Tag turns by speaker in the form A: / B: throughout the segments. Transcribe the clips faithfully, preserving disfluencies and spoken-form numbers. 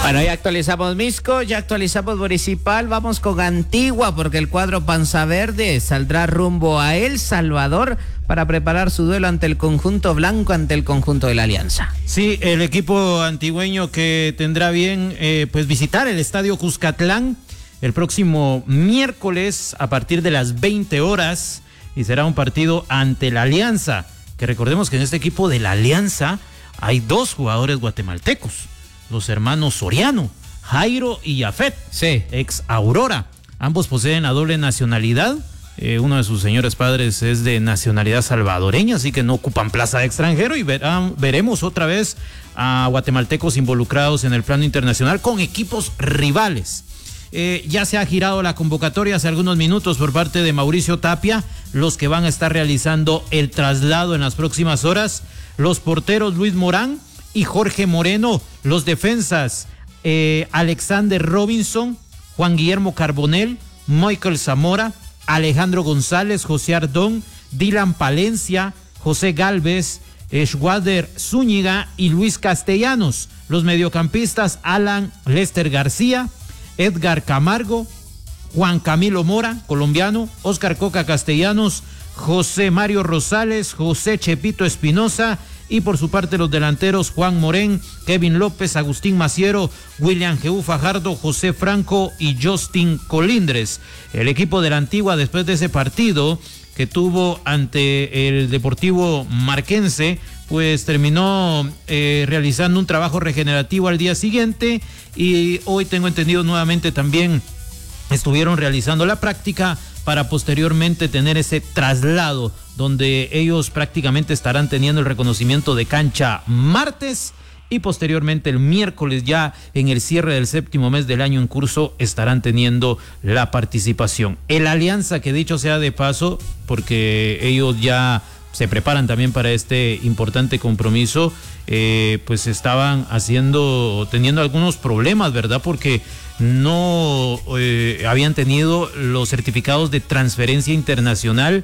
A: Bueno, ya actualizamos Misco, ya actualizamos Municipal, vamos con Antigua porque el cuadro Panza Verde saldrá rumbo a El Salvador para preparar su duelo ante el conjunto blanco, ante el conjunto de la Alianza.
B: Sí, el equipo antigüeño que tendrá bien eh, pues visitar el Estadio Cuscatlán el próximo miércoles a partir de las veinte horas y será un partido ante la Alianza, que recordemos que en este equipo de la Alianza hay dos jugadores guatemaltecos, los hermanos Soriano, Jairo y Yafet,
A: sí,
B: ex Aurora. Ambos poseen la doble nacionalidad. Eh, uno de sus señores padres es de nacionalidad salvadoreña, así que no ocupan plaza de extranjero y verán, veremos otra vez a guatemaltecos involucrados en el plano internacional con equipos rivales. Eh, ya se ha girado la convocatoria hace algunos minutos por parte de Mauricio Tapia, los que van a estar realizando el traslado en las próximas horas, los porteros Luis Morán y Jorge Moreno, los defensas eh, Alexander Robinson, Juan Guillermo Carbonell, Michael Zamora, Alejandro González, José Ardón, Dylan Palencia, José Galvez, Schwader Zúñiga y Luis Castellanos. Los mediocampistas Alan Lester García, Edgar Camargo, Juan Camilo Mora, colombiano, Oscar Coca Castellanos, José Mario Rosales, José Chepito Espinosa y por su parte los delanteros Juan Morén, Kevin López, Agustín Maciero, William G U Fajardo, José Franco y Justin Colindres. El equipo de la Antigua, después de ese partido que tuvo ante el Deportivo Marquense, pues terminó eh, realizando un trabajo regenerativo al día siguiente y hoy tengo entendido nuevamente también estuvieron realizando la práctica para posteriormente tener ese traslado donde ellos prácticamente estarán teniendo el reconocimiento de cancha martes y posteriormente el miércoles ya en el cierre del séptimo mes del año en curso estarán teniendo la participación. El Alianza, que dicho sea de paso, porque ellos ya se preparan también para este importante compromiso, eh, pues estaban haciendo, teniendo algunos problemas, ¿verdad? Porque no eh, habían tenido los certificados de transferencia internacional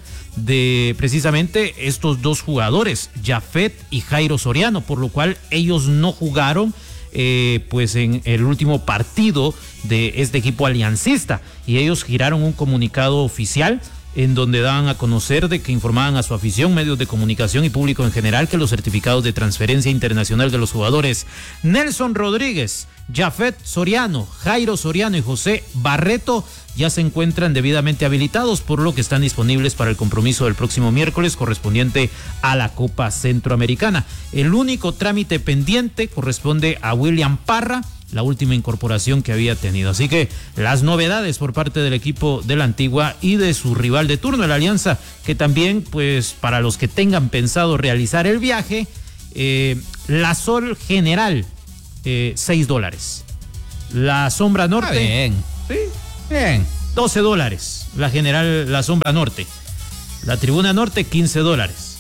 B: de precisamente estos dos jugadores, Yafet y Jairo Soriano, por lo cual ellos no jugaron eh, pues en el último partido de este equipo aliancista y ellos giraron un comunicado oficial en donde daban a conocer de que informaban a su afición, medios de comunicación y público en general que los certificados de transferencia internacional de los jugadores Nelson Rodríguez, Yafet Soriano, Jairo Soriano y José Barreto ya se encuentran debidamente habilitados, por lo que están disponibles para el compromiso del próximo miércoles correspondiente a la Copa Centroamericana. El único trámite pendiente corresponde a William Parra, la última incorporación que había tenido. Así que las novedades por parte del equipo de la Antigua y de su rival de turno, la Alianza, que también, pues, para los que tengan pensado realizar el viaje, eh, la Sol General, eh, seis dólares. La Sombra Norte.
A: Ah, bien.
B: Sí.
A: Bien.
B: doce dólares. La General, la Sombra Norte. La Tribuna Norte, quince dólares.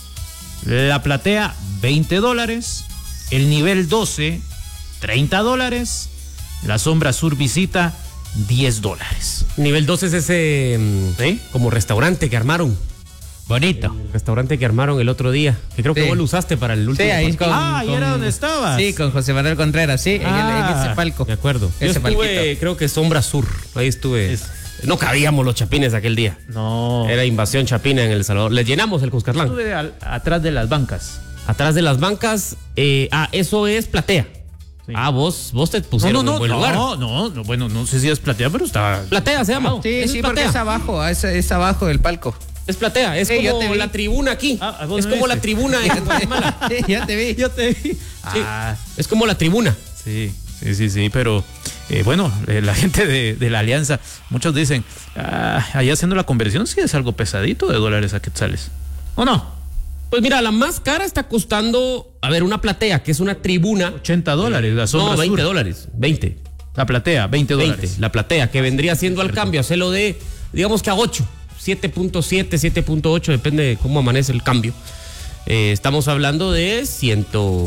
B: La Platea, veinte dólares. El nivel doce, treinta dólares. La Sombra Sur Visita, diez dólares.
C: Nivel dos es ese ¿sí? como restaurante que armaron.
A: Bonito.
C: El restaurante que armaron el otro día, que creo que sí. vos lo usaste para el último.
A: Sí, ahí con,
B: ah,
A: con,
B: ¿y era donde estabas?
A: Sí, con José Manuel Contreras, sí, ah, en, el, en ese palco.
C: De acuerdo. Yo
A: ese
C: estuve,
A: palquito.
C: creo que Sombra Sur, ahí estuve. Es... No cabíamos los chapines aquel día.
B: No.
C: Era invasión chapina en El Salvador. Les llenamos el Cuscatlán.
B: Estuve al, atrás de las bancas.
C: Atrás de las bancas, eh, ah, eso es Platea. Sí. Ah, vos, vos te pusieron
B: no, no,
C: en buen
B: no,
C: lugar.
B: No, no, no, bueno, no sé si es Platea, pero está...
C: Platea se llama.
A: Sí,
C: es
A: sí,
C: Platea.
A: porque es abajo, es, es abajo del palco.
C: Es Platea, es
A: sí,
C: como la tribuna aquí.
B: Ah,
C: es como la tribuna en Guatemala.
A: Sí, ya te vi.
B: Yo te vi.
C: Sí,
B: Ah,
C: es como la tribuna.
B: sí, sí, sí, sí, pero eh, bueno, eh, la gente de, de la Alianza, muchos dicen, ah, allá haciendo la conversión sí es algo pesadito de dólares a quetzales, ¿o no?
C: Pues mira, la más cara está costando, a ver, una platea, que es una tribuna.
B: ochenta dólares, la Sombra
C: No, veinte
B: Sur.
C: dólares, veinte.
B: La platea, veinte dólares.
C: veinte, la platea, que vendría siendo al cambio, hacerlo de, digamos que a ocho, siete punto siete, siete punto ocho, depende de cómo amanece el cambio. Eh, estamos hablando de ciento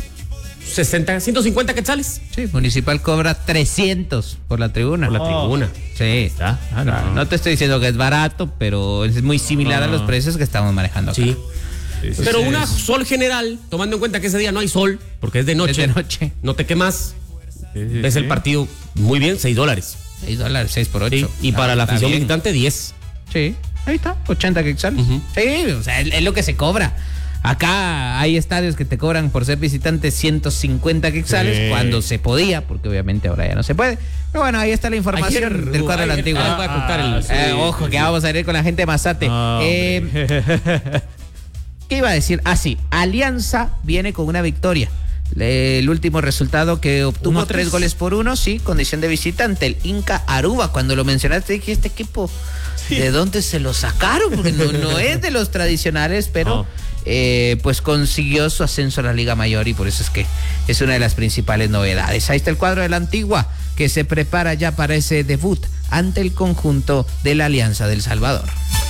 C: sesenta, ciento cincuenta quetzales.
A: Sí, Municipal cobra trescientos por la tribuna.
C: Por la tribuna.
A: Sí, está.
B: Ah,
A: no,
B: no.
A: no te estoy diciendo que es barato, pero es muy similar
B: No.
A: a los precios que estamos manejando acá.
C: Sí.
B: Sí, sí,
C: Pero
B: sí.
C: una sol general, tomando en cuenta que ese día no hay sol, porque es de noche.
A: Es de noche.
C: No te quemas Sí, sí, Ves sí. el partido muy bien, seis dólares.
A: seis dólares, seis por ocho.
C: Sí. Y no, para la afición bien. visitante, diez.
A: Sí, ahí está, ochenta quetzales. Uh-huh. Sí, o sea, es, es lo que se cobra. Acá hay estadios que te cobran por ser visitante ciento cincuenta quetzales sí. cuando se podía, porque obviamente ahora ya no se puede. Pero bueno, ahí está la información ayer, del cuadro de la Antigua.
C: Ah, ah, el,
A: eh, sí, ojo, sí, que sí. vamos a ir con la gente de Mazate. Oh, eh, ¿Qué iba a decir? Ah, sí, Alianza viene con una victoria. El último resultado que obtuvo uno, tres goles por uno, sí, condición de visitante, el Inca Aruba. Cuando lo mencionaste dije, este equipo, sí. ¿de dónde se lo sacaron? Porque no, no es de los tradicionales, pero oh. eh, pues consiguió su ascenso a la Liga Mayor y por eso es que es una de las principales novedades. Ahí está el cuadro de la Antigua que se prepara ya para ese debut ante el conjunto de la Alianza del Salvador.